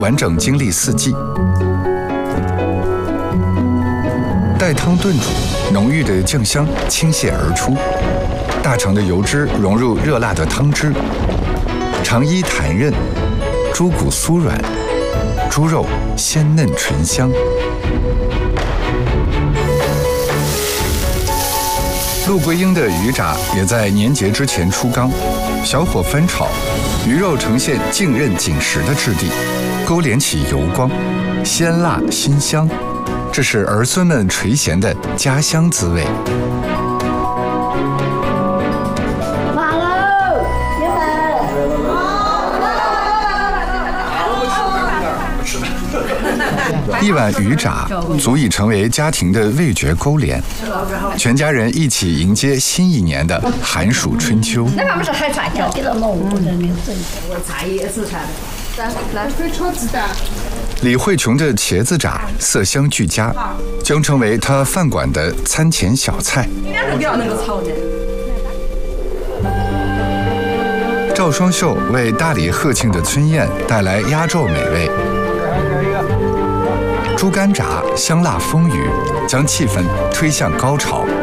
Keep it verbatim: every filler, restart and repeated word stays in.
完整经历四季。待汤炖煮，浓郁的酱香倾泻而出，大肠的油脂融入热辣的汤汁，肠衣弹韧，猪骨酥软，猪肉鲜嫩醇香。陆桂英的鱼炸也在年节之前出缸，小火翻炒，鱼肉呈现净韧紧实的质地，勾连起油光，鲜辣辛香，这是儿孙们垂涎的家乡滋味。 马喽，你们。 一碗鱼炸足以成为家庭的味觉勾连，全家人一起迎接新一年的寒暑春秋。 那我们是海菜，给他弄我的名字。 我炸也是菜的，来来可以炒鸡蛋。 李慧琼的茄子炸色香俱佳，将成为她饭馆的餐前小菜。赵双秀为大理贺庆的村宴带来压轴美味。猪肝炸香辣丰腴，将气氛推向高潮。